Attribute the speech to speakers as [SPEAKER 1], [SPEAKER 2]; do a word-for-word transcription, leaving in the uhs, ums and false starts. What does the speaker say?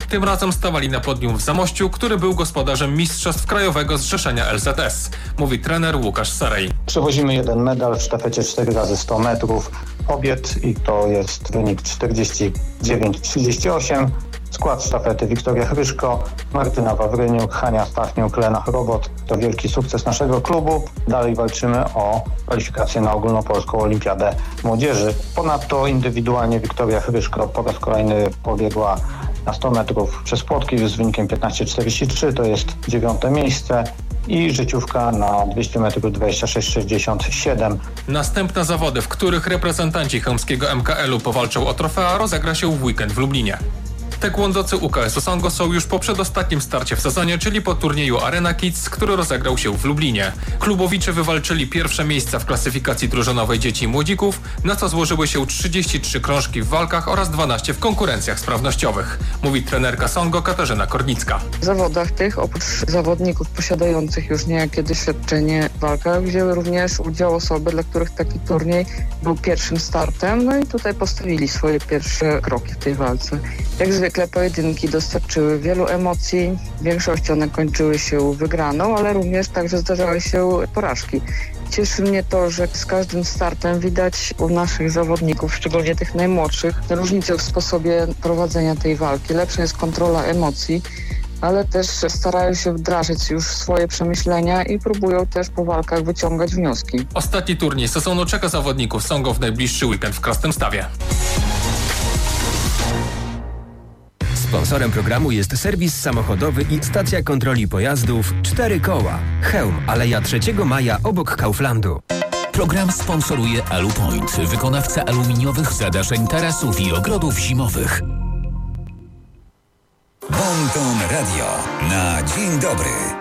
[SPEAKER 1] Tym razem stawali na podium w Zamościu, który był gospodarzem Mistrzostw Krajowego Zrzeszenia L Z S. Mówi trener Łukasz Sarej.
[SPEAKER 2] Przewozimy jeden medal w sztafecie cztery razy sto metrów kobiet i to jest wynik czterdzieści dziewięć trzydzieści osiem. Skład sztafety: Wiktoria Hryszko, Martyna Wawryniuk, Hania Stachniuk, Lena Chrobot. To wielki sukces naszego klubu. Dalej walczymy o kwalifikację na ogólnopolską olimpiadę młodzieży. Ponadto indywidualnie Wiktoria Hryszko po raz kolejny pobiegła na sto metrów przez płotki z wynikiem piętnaście czterdzieści trzy, to jest dziewiąte miejsce. I życiówka na dwieście metrów dwadzieścia sześć sześćdziesiąt siedem.
[SPEAKER 1] Następne zawody, w których reprezentanci chełmskiego M K L-u powalczą o trofea, rozegra się w weekend w Lublinie. Taekwondocy U K S-u Songo są już po przedostatnim starcie w sezonie, czyli po turnieju Arena Kids, który rozegrał się w Lublinie. Klubowicze wywalczyli pierwsze miejsca w klasyfikacji drużynowej dzieci i młodzików, na co złożyły się trzydzieści trzy krążki w walkach oraz dwanaście w konkurencjach sprawnościowych, mówi trenerka Songo Katarzyna Kornicka.
[SPEAKER 3] W zawodach tych, oprócz zawodników posiadających już niejakie doświadczenie w walkach, wzięły również udział osoby, dla których taki turniej był pierwszym startem, no i tutaj postawili swoje pierwsze kroki w tej walce. Jak zwykle pojedynki dostarczyły wielu emocji, w większości one kończyły się wygraną, ale również także zdarzały się porażki. Cieszy mnie to, że z każdym startem widać u naszych zawodników, szczególnie tych najmłodszych, różnicę w sposobie prowadzenia tej walki. Lepsza jest kontrola emocji, ale też starają się wdrażać już swoje przemyślenia i próbują też po walkach wyciągać wnioski.
[SPEAKER 1] Ostatni turniej sezonu czeka zawodników Songo w najbliższy weekend w Krasnymstawie.
[SPEAKER 4] Sponsorem programu jest serwis samochodowy i stacja kontroli pojazdów cztery koła. Chełm, Aleja trzeciego maja obok Kauflandu.
[SPEAKER 5] Program sponsoruje Alupoint, wykonawca aluminiowych zadaszeń tarasów i ogrodów zimowych.
[SPEAKER 6] Bon Ton Radio na dzień dobry.